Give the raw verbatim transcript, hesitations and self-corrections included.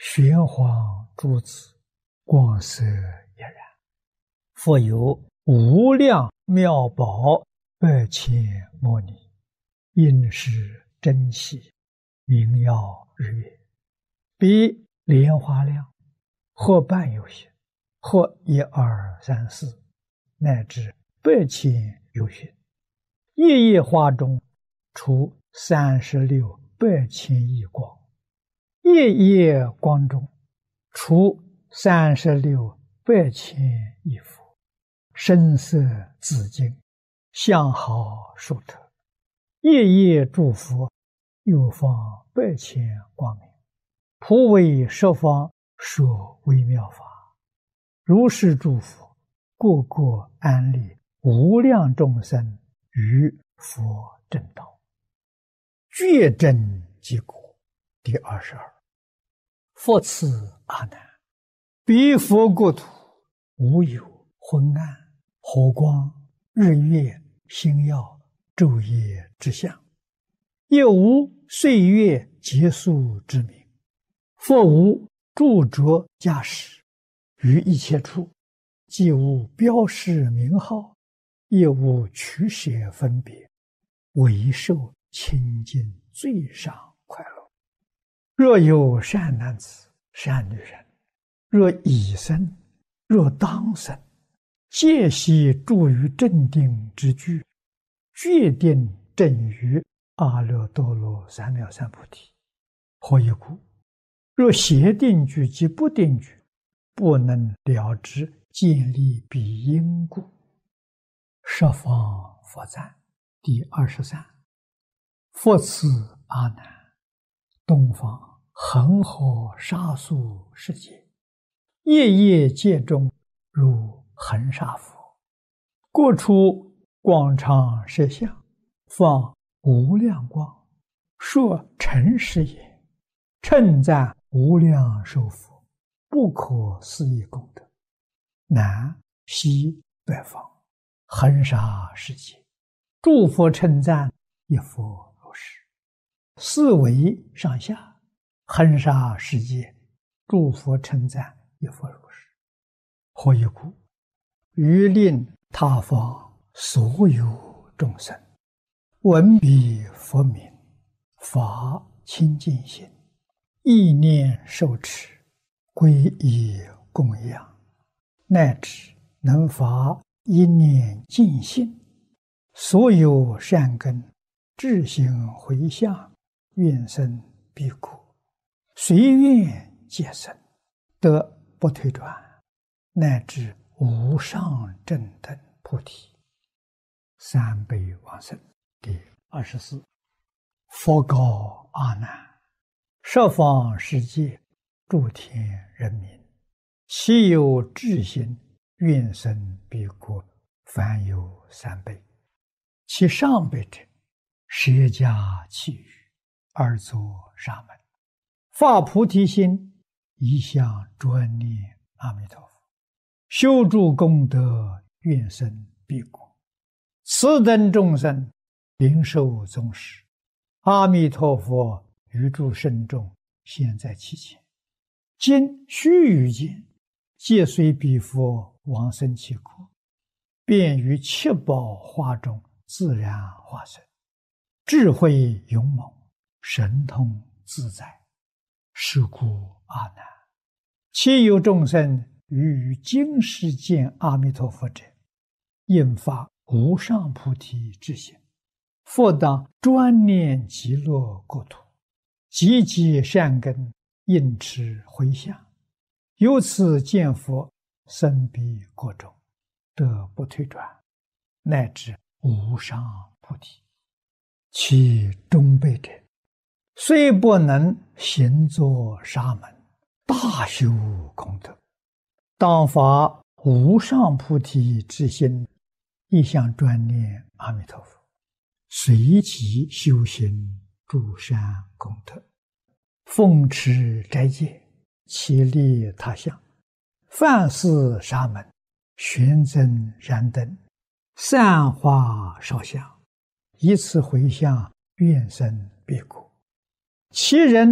玄黄诸子，光色一然。复有无量妙宝百千摩尼，应是珍稀，名耀日月，比莲花量，或半有形，或一二三四，乃至百千有形。夜夜花中出三十六百千亿光，夜夜光中出三十六百千亿佛，声色紫金，相好殊特。夜夜诸佛又放百千光明，普为十方说微妙法。如是诸佛，个个安立无量众生于佛正道，觉真即果。第二十二，复次阿难，彼佛国土无有昏暗、火光、日月、星耀、昼夜之相，也无岁月结束之名，复无著着驾驶，于一切处既无标示名号，也无取舍分别，唯受清净最上快乐。若有善男子、善女人，若已生，若当生，皆悉住于正定之居，决定正于阿耨多罗三藐三菩提。何以故？若邪定句及不定句，不能了知建立彼因故。十方佛赞第二十三。复次阿难，东方恒河沙数世界，夜夜界中如恒沙佛，各处广长舌相，放无量光，说诚实也，称赞无量寿佛，不可思议功德。南西北方恒沙世界，诸佛称赞一佛如是。四维上下恒沙世界，诸佛称赞一佛如是。何以故？于令他方所有众生闻彼佛名，发清净心，意念受持，皈依供养，乃至能发一念净心，所有善根智行回向，愿生彼国，随愿皆生，得不退转，乃至无上正等菩提。三辈往生第二十四。佛告阿难，十方世界诸天人民，其有智心愿生彼国，凡有三辈。其上辈者，舍家弃语，而作沙门，发菩提心，一向专念阿弥陀佛，修诸功德，愿生彼国。此等众生灵受宗师，阿弥陀佛于诸圣众现在其前，今须臾间，皆随彼佛往生其国，便于七宝花中自然化身，智慧勇猛，神通自在。是故阿难，其有众生于于今世见阿弥陀佛者，应发无上菩提之心，复当专念极乐国土，积集善根，应持回向，由此见佛，生彼国中，得不退转，乃至无上菩提。其中辈者，虽不能行作沙门，大修功德，当发无上菩提之心，一向专念阿弥陀佛，随即修行诸善功德，奉持斋戒，其利他相，饭食沙门，玄增燃灯，散花烧香，以此回向，愿生彼国。其人